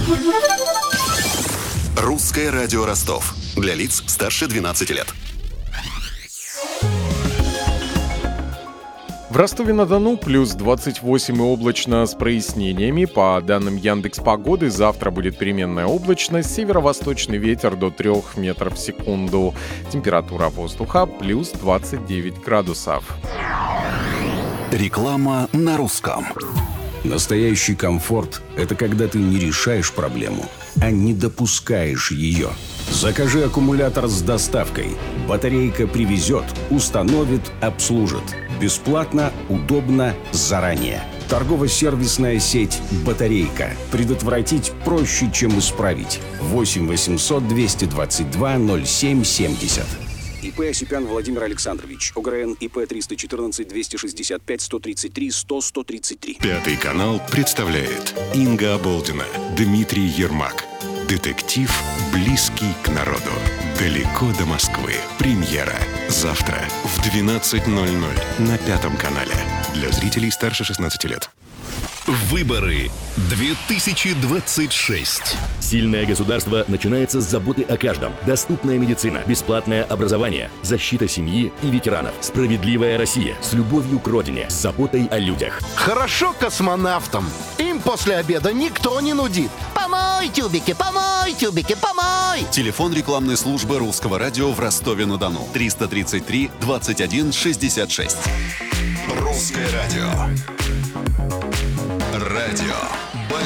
Русское радио Ростов. Для лиц старше 12 лет. В Ростове-на-Дону плюс 28 и облачно с прояснениями. По данным Яндекс.Погоды, завтра будет переменная облачность, северо-восточный ветер до 3 метров в секунду. Температура воздуха плюс 29 градусов. Реклама на русском. Настоящий комфорт – это когда ты не решаешь проблему, а не допускаешь ее. Закажи аккумулятор с доставкой. Батарейка привезет, установит, обслужит. Бесплатно, удобно, заранее. Торгово-сервисная сеть «Батарейка». Предотвратить проще, чем исправить. 8 800 222 07 70. ИП Осипян Владимир Александрович. ОГРН ИП 314 265 133 100 133. Пятый канал представляет Инга Оболдина, Дмитрий Ермак. Детектив, близкий к народу. Далеко до Москвы. Премьера. Завтра в 12:00 на Пятом канале. Для зрителей старше 16 лет. Выборы 2026. Сильное государство начинается с заботы о каждом. Доступная медицина, бесплатное образование, защита семьи и ветеранов. Справедливая Россия с любовью к родине, с заботой о людях. Хорошо космонавтам. Им после обеда никто не нудит. Помой, тюбики, помой, тюбики, помой. Телефон рекламной службы Русского радио в Ростове-на-Дону. 333 21 66. Русское радио. Радио